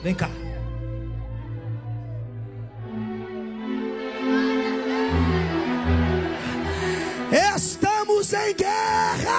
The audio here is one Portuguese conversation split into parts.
Vem cá. Estamos em guerra!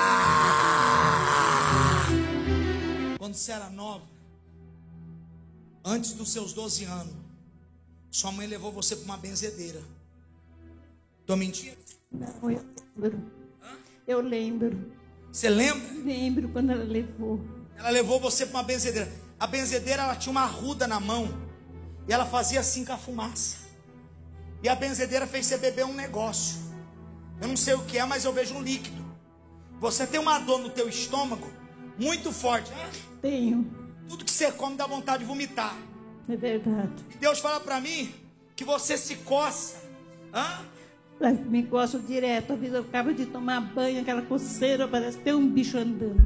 Quando você era nova, antes dos seus 12 anos, sua mãe levou você para uma benzedeira. Tô mentindo? Não, eu lembro. Eu lembro. Você lembra? Lembro quando ela levou. Ela levou você para uma benzedeira. A benzedeira, ela tinha uma arruda na mão. E ela fazia assim com a fumaça. E a benzedeira fez você beber um negócio. Eu não sei o que é, mas eu vejo um líquido. Você tem uma dor no teu estômago muito forte. Tenho. Tudo que você come dá vontade de vomitar. É verdade. E Deus fala para mim que você se coça. Me coço direto. Às vezes eu acabo de tomar banho, aquela coceira, parece que tem um bicho andando.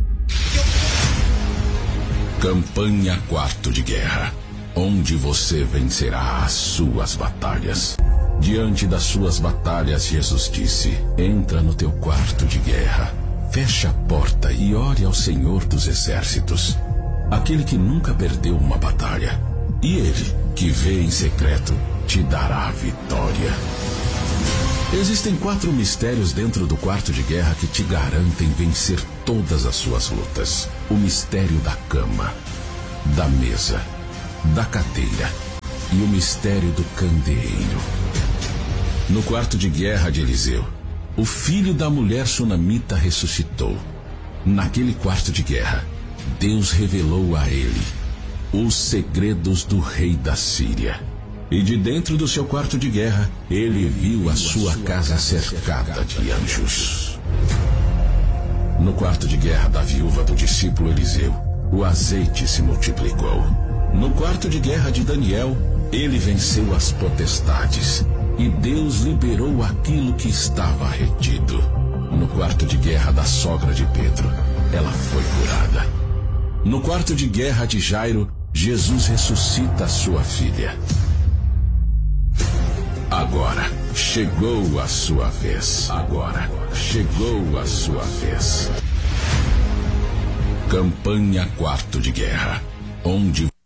Campanha Quarto de Guerra, onde você vencerá as suas batalhas. Diante das suas batalhas, Jesus disse: entra no teu quarto de guerra, fecha a porta e ore ao Senhor dos Exércitos, aquele que nunca perdeu uma batalha. E ele, que vê em secreto, te dará a vitória. Existem 4 mistérios dentro do quarto de guerra que te garantem vencer todas as suas lutas. O mistério da cama, da mesa, da cadeira e o mistério do candeeiro. No quarto de guerra de Eliseu, o filho da mulher sunamita ressuscitou. Naquele quarto de guerra, Deus revelou a ele os segredos do rei da Síria. E de dentro do seu quarto de guerra, ele viu a sua casa cercada de anjos. No quarto de guerra da viúva do discípulo Eliseu, o azeite se multiplicou. No quarto de guerra de Daniel, ele venceu as potestades e Deus liberou aquilo que estava retido. No quarto de guerra da sogra de Pedro, ela foi curada. No quarto de guerra de Jairo, Jesus ressuscita a sua filha. Agora chegou a sua vez. Agora chegou a sua vez. Campanha Quarto de Guerra, onde